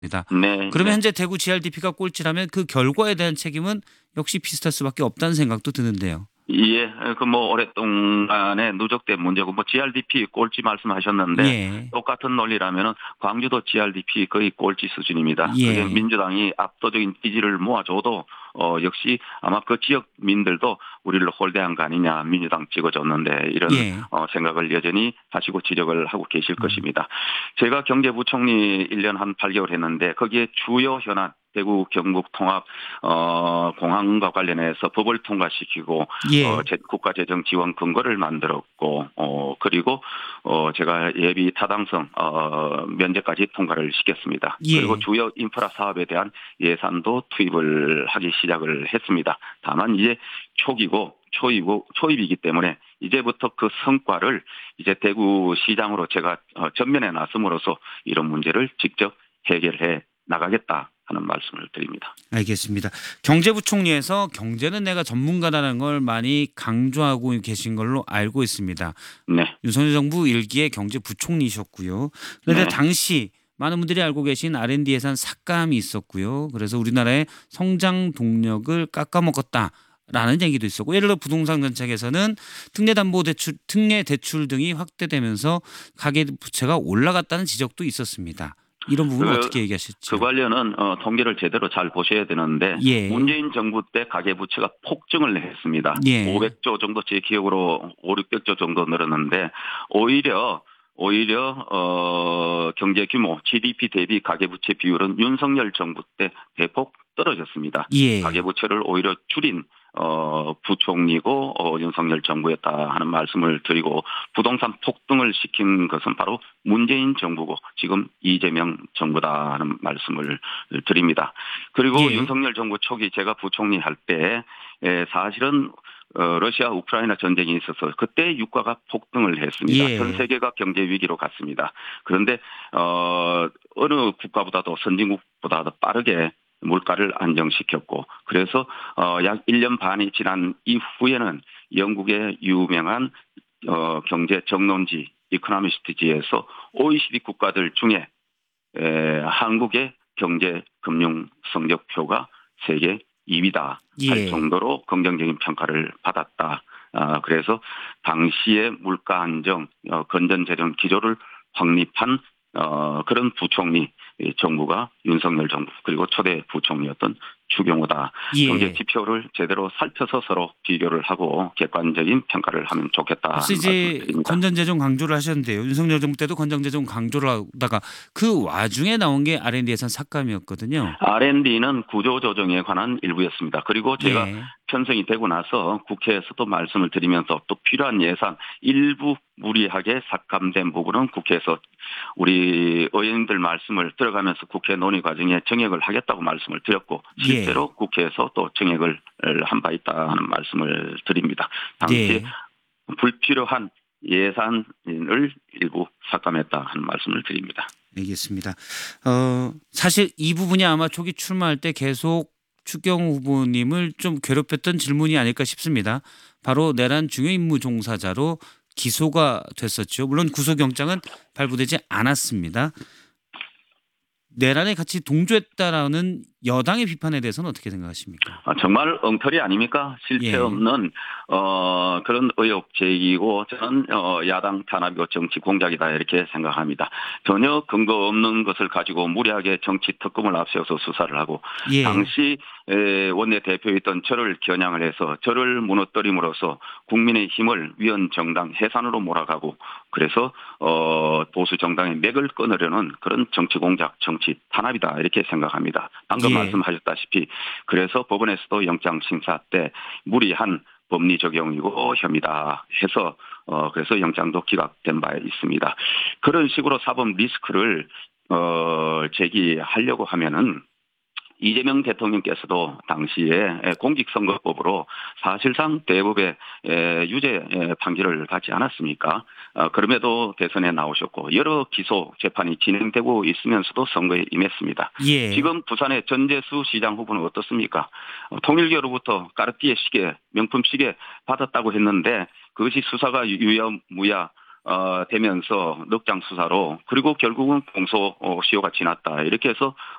네, 그러면 네. 현재 대구 GRDP가 꼴찌라면 그 결과에 대한 책임은 역시 비슷할 수밖에 없다는 생각도 드는데요. 예, 그 뭐 오랫동안에 누적된 문제고 뭐 GRDP 꼴찌 말씀하셨는데 예. 똑같은 논리라면은 광주도 GRDP 거의 꼴찌 수준입니다. 그게 예. 민주당이 압도적인 지지를 모아줘도 역시 아마 그 지역민들도 우리를 홀대한 거 아니냐 민주당 찍어줬는데 이런 예. 생각을 여전히 하시고 지적을 하고 계실 음. 것입니다. 제가 경제부총리 1년 한 8개월 했는데 거기에 주요 현안 대구 경북 통합 공항과 관련해서 법을 통과시키고 예. 국가재정 지원 근거를 만들었고 그리고 제가 예비 타당성 면제까지 통과를 시켰습니다. 그리고 예. 주요 인프라 사업에 대한 예산도 투입을 하기 시작을 했습니다. 다만 이제 초입이기 때문에 이제부터 그 성과를 이제 대구시장으로 제가 전면에 나섬으로써 이런 문제를 직접 해결해 나가겠다 하는 말씀을 드립니다. 알겠습니다. 경제부총리에서 경제는 내가 전문가다라는 걸 많이 강조하고 계신 걸로 알고 있습니다. 네, 윤석열 정부 1기의 경제부총리셨고요. 그런데 네. 당시 많은 분들이 알고 계신 R&D 예산 삭감이 있었고요. 그래서 우리나라의 성장 동력을 깎아먹었다라는 얘기도 있었고, 예를 들어 부동산 정책에서는 특례담보대출, 특례대출 등이 확대되면서 가계부채가 올라갔다는 지적도 있었습니다. 이런 부분은 그, 어떻게 그 얘기하실지요? 관련은 통계를 제대로 잘 보셔야 되는데 예, 문재인 정부 때 가계부채가 폭증을 했습니다. 예, 500조 정도 제 기억으로 5, 600조 정도 늘었는데 오히려 경제 규모 GDP 대비 가계부채 비율은 윤석열 정부 때 대폭 떨어졌습니다. 예. 가계부채를 오히려 줄인 부총리고 윤석열 정부였다 하는 말씀을 드리고 부동산 폭등을 시킨 것은 바로 문재인 정부고 지금 이재명 정부다 하는 말씀을 드립니다. 그리고 예. 윤석열 정부 초기 제가 부총리 할 때 사실은 러시아 우크라이나 전쟁이 있어서 그때 유가가 폭등을 했습니다. 전 예. 세계가 경제 위기로 갔습니다. 그런데 어느 국가보다도 선진국보다도 빠르게 물가를 안정시켰고 그래서 약 1년 반이 지난 이후에는 영국의 유명한 경제 정론지 이코노미스트지에서 OECD 국가들 중에 한국의 경제 금융 성적표가 세계 2위다 할 예. 정도로 긍정적인 평가를 받았다. 그래서 당시의 물가 안정, 건전재정 기조를 확립한 그런 부총리 정부가 윤석열 정부 그리고 초대 부총리였던 추경호다. 경제 예. 지표를 제대로 살펴서 서로 비교를 하고 객관적인 평가를 하면 좋겠다 앞서 하는 말씀을 이제 드립니다. 건전재정 강조를 하셨는데요. 윤석열 정부 때도 건전재정 강조를 하다가 그 와중에 나온 게 R&D 예산 삭감이었거든요. R&D는 구조조정에 관한 일부였습니다. 그리고 제가 예. 편성이 되고 나서 국회에서도 말씀을 드리면서 또 필요한 예산 일부 무리하게 삭감된 부분은 국회에서 우리 의원님들 말씀을 들어가면서 국회 논의 과정에 정액을 하겠다고 말씀을 드렸고 예. 실제로 국회에서 또 정액을 한 바 있다 하는 말씀을 드립니다. 당시 네. 불필요한 예산을 일부 삭감했다 하는 말씀을 드립니다. 알겠습니다. 사실 이 부분이 아마 초기 출마할 때 계속 추경호 후보님을 좀 괴롭혔던 질문이 아닐까 싶습니다. 바로 내란 중요 임무 종사자로 기소가 됐었죠. 물론 구속영장은 발부되지 않았습니다. 내란에 같이 동조했다라는 여당의 비판에 대해서는 어떻게 생각하십니까? 정말 엉터리 아닙니까? 실체 예. 없는 그런 의혹 제기고 저는 야당 탄압이고 정치 공작이다 이렇게 생각합니다. 전혀 근거 없는 것을 가지고 무리하게 정치 특검을 앞세워서 수사를 하고 예. 당시 원내대표였던 저를 겨냥을 해서 저를 무너뜨림으로써 국민의 힘을 위헌 정당 해산으로 몰아가고 그래서 보수 정당의 맥을 끊으려는 그런 정치 공작, 정치 탄압이다 이렇게 생각합니다. 방금 예. 말씀하셨다시피 그래서 법원에서도 영장 심사 때 무리한 법리 적용이고 혐의다 해서 그래서 영장도 기각된 바 있습니다. 그런 식으로 사법 리스크를 제기하려고 하면은 이재명 대통령께서도 당시에 공직선거법으로 사실상 대법의 유죄 판결을 받지 않았습니까? 그럼에도 대선에 나오셨고 여러 기소 재판이 진행되고 있으면서도 선거에 임했습니다. 예. 지금 부산의 전재수 시장 후보는 어떻습니까? 통일교로부터 까르띠에 시계, 명품 시계 받았다고 했는데 그것이 수사가 유야무야 되면서 넉장 수사로 그리고 결국은 공소시효가 지났다 이렇게 해서